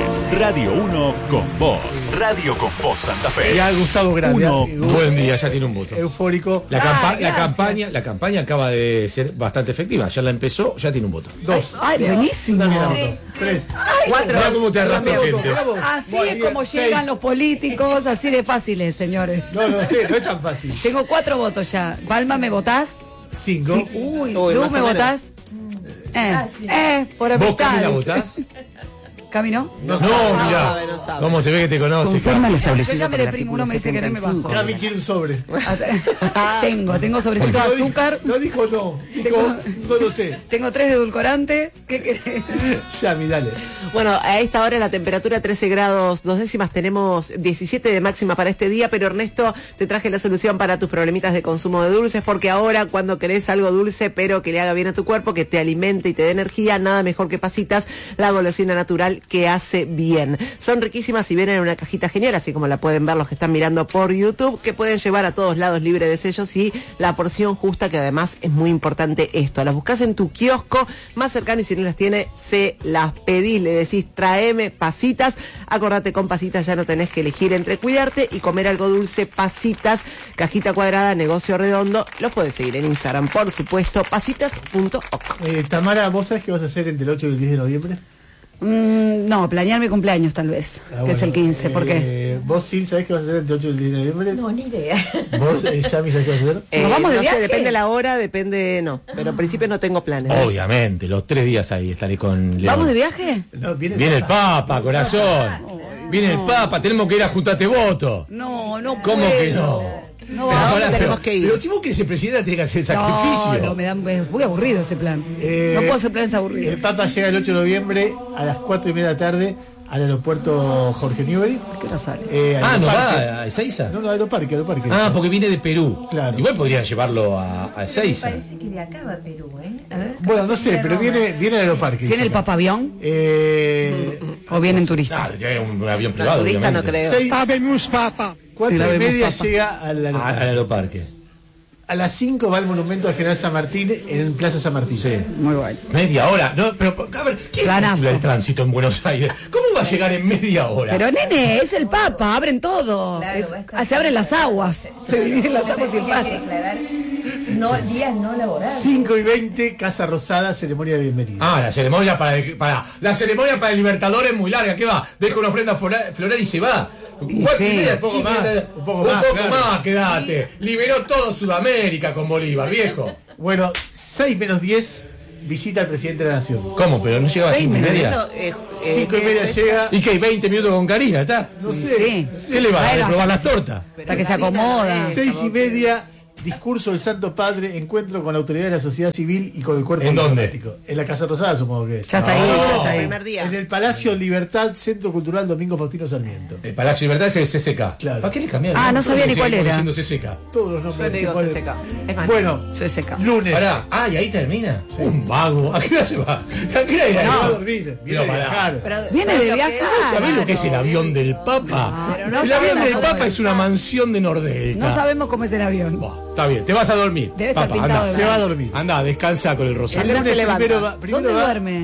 Radio 1 con vos. Radio con vos Santa Fe. Ya Gustavo Grande. Buen día, ya tiene un voto. Eufórico. La campaña acaba de ser bastante efectiva. Ya la empezó, ya tiene un voto. 2. Ay, buenísimo. 3. 4. Mira cómo te arrastra gente. Así es como llegan los políticos, así de fáciles, señores. No sé, no es tan fácil. Tengo 4 votos ya. Palma, ¿me votás? 5. Sí. Uy, Luz, ¿me votás? Por ¿Vos, Camila, amistades. votás? ¿Camino? No mira. sabe. ¿Cómo se ve que te conoce, Yo ya me deprimo, uno me dice que no me bajo. Cami quiere un sobre. Tengo sobrecito de azúcar. No dijo no. Dijo, no lo sé. Tengo 3 de edulcorante. ¿Qué querés? Yami, dale. Bueno, a esta hora la temperatura 13 grados 2 décimas, tenemos 17 de máxima para este día, pero Ernesto, te traje la solución para tus problemitas de consumo de dulces, porque ahora cuando querés algo dulce, pero que le haga bien a tu cuerpo, que te alimente y te dé energía, nada mejor que Pasitas, la golosina natural que hace bien. Son riquísimas y vienen en una cajita genial, así como la pueden ver los que están mirando por YouTube, que pueden llevar a todos lados libre de sellos y la porción justa, que además es muy importante esto. Las buscas en tu kiosco más cercano y si no las tiene, se las pedís, le decís tráeme Pasitas. Acordate, con Pasitas ya no tenés que elegir entre cuidarte y comer algo dulce. Pasitas, cajita cuadrada, negocio redondo. Los podés seguir en Instagram, por supuesto, pasitas.oc. Tamara, ¿vos sabés qué vas a hacer entre el 8 y el 10 de noviembre? No, planear mi cumpleaños tal vez, que es el 15, ¿por qué? ¿Vos, Sil, sabés qué vas a hacer entre el 8 y el 10 de noviembre? No, ni idea. ¿Vos, Yami, sabés qué vas a hacer? ¿Nos vamos de no viaje? sé, depende la hora, pero en principio no tengo planes. Obviamente, los 3 días ahí estaré con León. ¿Vamos de viaje? No, Viene el Papa, corazón. Viene el Papa, tenemos que ir a juntarte voto. No puedo. ¿Cómo que no? No, Pero vamos. ahora tenemos que ir. Pero si vos querés ser presidenta, tenés que hacer sacrificio. No, es muy aburrido ese plan. No puedo hacer planes aburridos. El Papa llega el 8 de noviembre a las 4:30 de la tarde al aeropuerto Jorge Newbery. ¿Qué hora sale? ¿No Aeroparque. va a Ezeiza? No, Aeroparque. Porque viene de Perú. Claro. Igual podrían llevarlo a Ezeiza. Parece que de acá va a Perú, ¿eh? A ver, Bueno, no sé, pero viene al Aeroparque. ¿Tiene el Papa avión o vienen turistas? Tiene un avión No, privado. turista no obviamente. creo. 4:30 llega al Al Aeroparque. aeroparque. A las 5 va al monumento al General San Martín en Plaza San Martín. Sí. Muy bueno. Media hora. No, pero, a ver, ¿quién Planazo. calcula el tránsito en Buenos Aires? ¿Cómo va a llegar en media hora? Pero nene, es el Papa, abren todo. Claro, va a estar- Se abren las aguas. Se dividen las aguas y Hay que pasa. declarar días no laborables. 5:20, Casa Rosada, ceremonia de bienvenida. La ceremonia la ceremonia para el Libertador es muy larga. ¿Qué va? Deja una ofrenda floral y se va. Y ¿Cuál sí. primera? Un poco más, Un poco más, quedate. Liberó todo Sudamérica con Bolívar, viejo. Bueno, 6 menos 10, visita al presidente de la Nación. ¿Cómo? Pero no llega a 5:30. Eso, 5:30 llega. ¿Y qué? 20 minutos con Karina, ¿está? No sé. Sí. ¿Qué le va a Bueno, probar las tortas? Hasta que se acomoda. 6:30, discurso del Santo Padre, encuentro con la autoridad de la sociedad civil y con el cuerpo ¿En dónde? diplomático. En la Casa Rosada, supongo que es. Ya está ahí, ya está ahí. primer día. En el Palacio Libertad, Centro Cultural Domingo Faustino Sarmiento. El Palacio de Libertad es el CCK. Claro. ¿Para qué le cambiaron? Ah, no sabía ni cuál era. Diciendo CCK. Todos los Yo nombres. le digo ¿cuál es? CCK. Es más, Bueno, Se seca. lunes. Pará, y ahí termina. Un vago. ¿A qué hora se va? ¿A qué hora irá? Va a dormir, viene Pero de pará. viajar. Viene de viajar. ¿Sabés lo que es el avión del Papa? Pero no El avión sabemos del cómo Papa es. es una mansión de Nordelta. No sabemos cómo es el avión. Está bien, te vas a dormir. Debe estar Papa, pintado anda. de Se va a dormir. Anda, descansa con el El rosario. Ahora se lunes levanta. primero ¿Dónde va duerme?